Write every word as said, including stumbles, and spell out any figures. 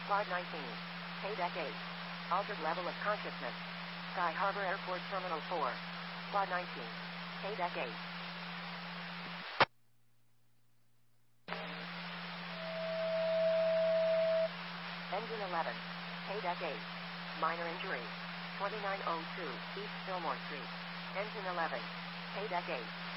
Quad nineteen. Paydeck eight. Altered level of consciousness. Sky Harbor Airport Terminal four. Quad nineteen. Paydeck eight. Engine eleven. Paydeck eight. Minor injury. twenty-nine oh two East Fillmore Street. Engine eleven. Paydeck eight.